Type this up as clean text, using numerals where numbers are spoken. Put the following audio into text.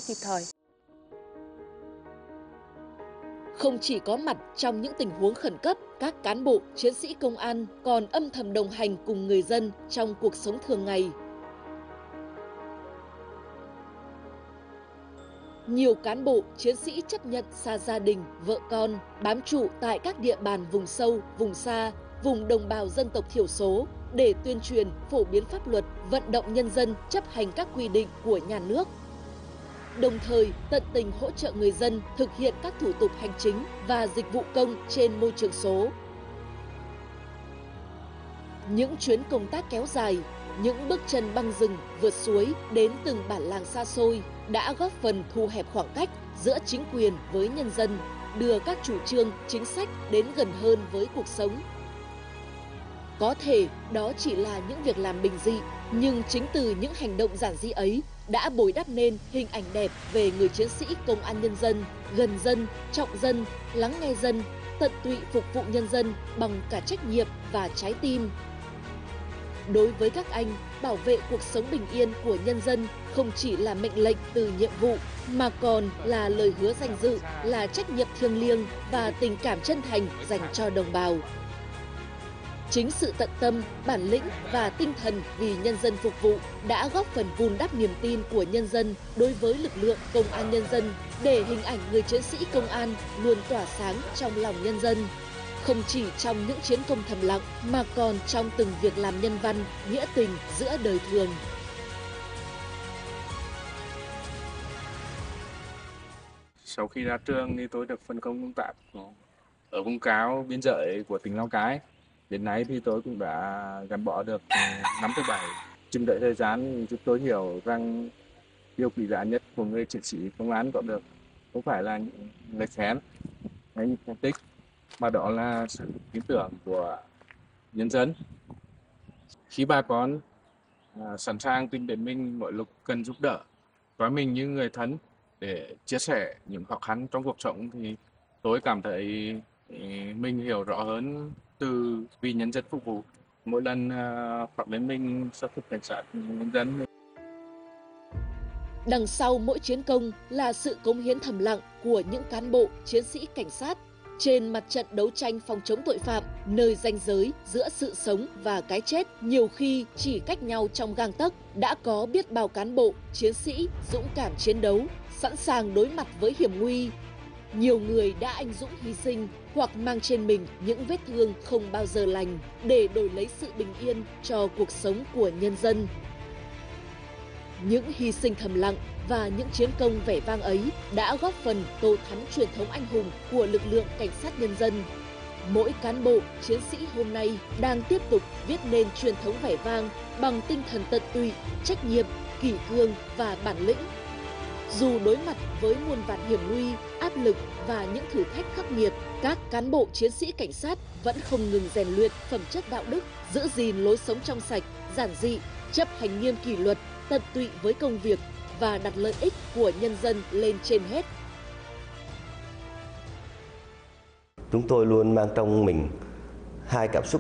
kịp thời. Không chỉ có mặt trong những tình huống khẩn cấp, các cán bộ, chiến sĩ công an còn âm thầm đồng hành cùng người dân trong cuộc sống thường ngày. Nhiều cán bộ, chiến sĩ chấp nhận xa gia đình, vợ con, bám trụ tại các địa bàn vùng sâu, vùng xa, vùng đồng bào dân tộc thiểu số để tuyên truyền, phổ biến pháp luật, vận động nhân dân chấp hành các quy định của nhà nước. Đồng thời, tận tình hỗ trợ người dân thực hiện các thủ tục hành chính và dịch vụ công trên môi trường số. Những chuyến công tác kéo dài, những bước chân băng rừng, vượt suối đến từng bản làng xa xôi đã góp phần thu hẹp khoảng cách giữa chính quyền với nhân dân, đưa các chủ trương, chính sách đến gần hơn với cuộc sống. Có thể đó chỉ là những việc làm bình dị, nhưng chính từ những hành động giản dị ấy đã bồi đắp nên hình ảnh đẹp về người chiến sĩ công an nhân dân, gần dân, trọng dân, lắng nghe dân, tận tụy phục vụ nhân dân bằng cả trách nhiệm và trái tim. Đối với các anh, bảo vệ cuộc sống bình yên của nhân dân không chỉ là mệnh lệnh từ nhiệm vụ, mà còn là lời hứa danh dự, là trách nhiệm thiêng liêng và tình cảm chân thành dành cho đồng bào. Chính sự tận tâm, bản lĩnh và tinh thần vì nhân dân phục vụ đã góp phần vun đắp niềm tin của nhân dân đối với lực lượng công an nhân dân, để hình ảnh người chiến sĩ công an luôn tỏa sáng trong lòng nhân dân. Không chỉ trong những chiến công thầm lặng mà còn trong từng việc làm nhân văn, nghĩa tình giữa đời thường. Sau khi ra trường thì tôi được phân công công tác ở vùng cao biên giới của tỉnh Lào Cai. Đến nay thì tôi cũng đã gắn bó được 5/7. Chừng đợi thời gian giúp tôi hiểu rằng điều quý giá nhất của người chiến sĩ công an có được không phải là những lời khen hay những thành tích, mà đó là sự tin tưởng của nhân dân. Khi bà con sẵn sàng tìm đến mình mỗi lúc cần giúp đỡ, coi mình như người thân để chia sẻ những khó khăn trong cuộc sống, thì tôi cảm thấy mình hiểu rõ hơn từ vì nhân dân phục vụ. Mỗi lần hoặc đến mình xuất phục cảnh sát nhân dân. Đằng sau mỗi chiến công là sự cống hiến thầm lặng của những cán bộ, chiến sĩ cảnh sát. Trên mặt trận đấu tranh phòng chống tội phạm, nơi ranh giới giữa sự sống và cái chết nhiều khi chỉ cách nhau trong gang tấc, đã có biết bao cán bộ, chiến sĩ dũng cảm chiến đấu, sẵn sàng đối mặt với hiểm nguy. Nhiều người đã anh dũng hy sinh hoặc mang trên mình những vết thương không bao giờ lành để đổi lấy sự bình yên cho cuộc sống của nhân dân. Những hy sinh thầm lặng và những chiến công vẻ vang ấy đã góp phần tô thắm truyền thống anh hùng của lực lượng cảnh sát nhân dân. Mỗi cán bộ, chiến sĩ hôm nay đang tiếp tục viết nên truyền thống vẻ vang bằng tinh thần tận tụy, trách nhiệm, kỷ cương và bản lĩnh. Dù đối mặt với muôn vàn hiểm nguy, áp lực và những thử thách khắc nghiệt, các cán bộ chiến sĩ cảnh sát vẫn không ngừng rèn luyện phẩm chất đạo đức, giữ gìn lối sống trong sạch, giản dị, chấp hành nghiêm kỷ luật, tận tụy với công việc và đặt lợi ích của nhân dân lên trên hết. Chúng tôi luôn mang trong mình hai cảm xúc